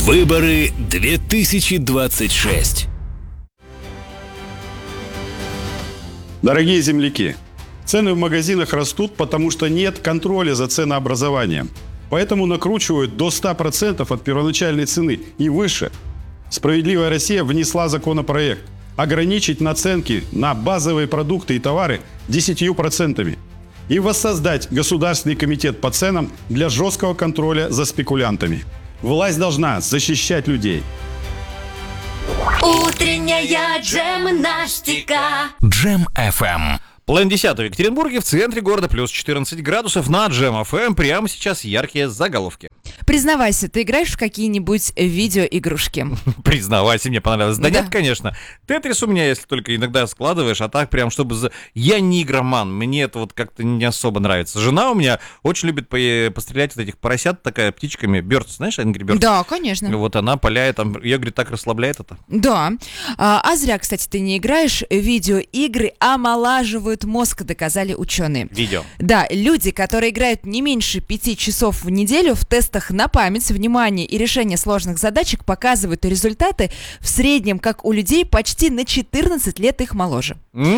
Выборы 2026. Дорогие земляки, цены в магазинах растут, потому что нет контроля за ценообразованием. Поэтому накручивают до 100% от первоначальной цены и выше. «Справедливая Россия» внесла законопроект ограничить наценки на базовые продукты и товары 10% и воссоздать Государственный комитет по ценам для жесткого контроля за спекулянтами. Власть должна защищать людей. Утренняя джемнастика. Джем FM. Половина 10 в Екатеринбурге, в центре города, плюс 14 градусов. На Джем ФМ прямо сейчас яркие заголовки. Признавайся, ты играешь в какие-нибудь видеоигрушки? Признавайся, мне понравилось. Да Да. нет, конечно. Тетрис у меня, если только иногда складываешь, а так прям, чтобы... Я не игроман, мне это вот как-то не особо нравится. Жена у меня очень любит пострелять от этих поросят, такая птичками. Birds, знаешь, Angry Birds? Да, конечно. Вот она паляет, там, ее, говорит, так расслабляет это. Да. А зря, кстати, ты не играешь. Видеоигры омолаживают мозг, доказали ученые. Видео. Да, люди, которые играют не меньше 5 часов в неделю, в тестах на память, внимание и решение сложных задачек показывают результаты в среднем, как у людей почти на 14 лет их моложе.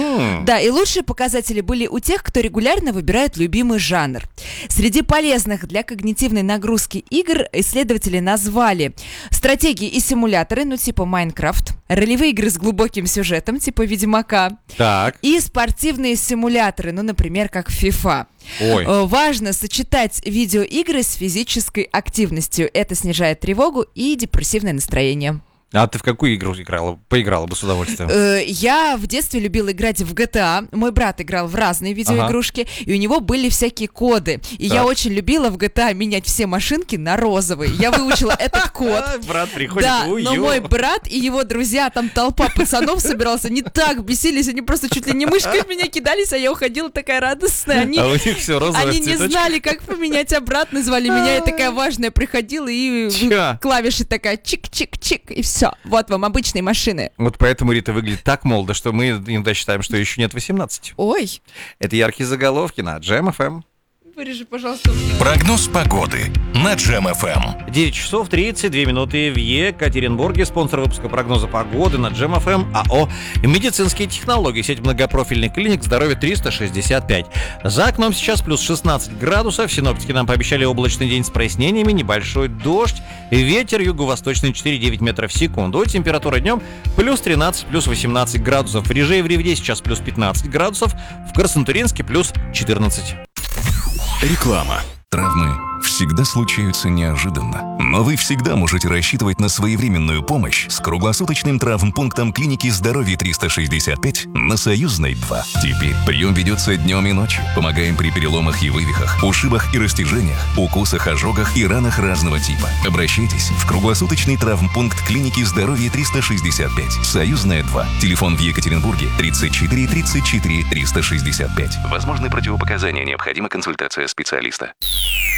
Да, и лучшие показатели были у тех, кто регулярно выбирает любимый жанр. Среди полезных для когнитивной нагрузки игр исследователи назвали стратегии и симуляторы, ну типа Майнкрафт, ролевые игры с глубоким сюжетом, типа Ведьмака, Так. и спортивные симуляторы, ну, например, как FIFA. Ой. Важно сочетать видеоигры с физической активностью. Это снижает тревогу и депрессивное настроение. А ты в какую игру поиграла бы с удовольствием? Я в детстве любила играть в GTA. Мой брат играл в разные видеоигрушки, и у него были всякие коды. И я очень любила в GTA менять все машинки на розовые. Я выучила этот код. Брат приходит, Да, но мой брат и его друзья, там толпа пацанов собиралась, они так бесились, они просто чуть ли не мышкой в меня кидались, а я уходила такая радостная. А у них все розовое Они не знали, как поменять обратно, звали меня, я такая важная приходила, и Чё? клавиши такая чик-чик-чик, и все. Вот вам обычные машины. Вот поэтому Рита выглядит так молодо, что мы иногда считаем, что еще нет 18. Ой, Это яркие заголовки на Джем ФМ. вырежи, пожалуйста. Прогноз погоды на Джем FM. 9 часов 32 минуты в Екатеринбурге. Спонсор выпуска прогноза погоды на Джем ФМ АО «Медицинские технологии». Сеть многопрофильных клиник «Здоровье 365». За окном сейчас плюс 16 градусов. Синоптики нам пообещали облачный день с прояснениями, небольшой дождь, ветер юго-восточный 4,9 метров в секунду. Температура днем плюс 13, плюс 18 градусов. В Рижеве, в Ревде сейчас плюс 15 градусов. В Красноярске плюс 14. Реклама. Травмы всегда случаются неожиданно, но вы всегда можете рассчитывать на своевременную помощь с круглосуточным травмпунктом клиники «Здоровье 365» на Союзной 2. Теперь прием ведется днем и ночью. Помогаем при переломах и вывихах, ушибах и растяжениях, укусах, ожогах и ранах разного типа. Обращайтесь в круглосуточный травмпункт клиники «Здоровье 365», Союзная 2. Телефон в Екатеринбурге 34 34 365. Возможны противопоказания, необходима консультация специалиста.